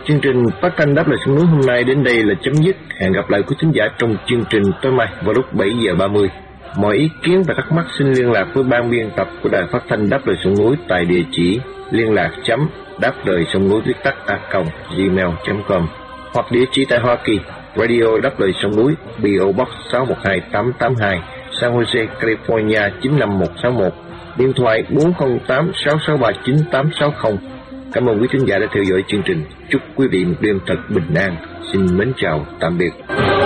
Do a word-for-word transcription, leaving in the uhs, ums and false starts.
Chương trình phát thanh Đáp Lời Sông Núi hôm nay đến đây là chấm dứt. Hẹn gặp lại quý thính giả trong chương trình tối mai vào lúc bảy giờ ba mươi. Mọi ý kiến và thắc mắc xin liên lạc với ban biên tập của Đài Phát thanh Đáp Lời Sông Núi tại địa chỉ liên lạc chấm đáp lời sông núi viết tắt a còng gmail chấm com hoặc địa chỉ tại Hoa Kỳ, Radio Đáp Lời Sông Núi, pê ô Box sáu một hai tám tám hai, San Jose, California chín năm một sáu một, điện thoại bốn không tám sáu sáu ba chín tám sáu không. Cảm ơn quý thính giả đã theo dõi chương trình. Chúc quý vị một đêm thật bình an. Xin mến chào, tạm biệt.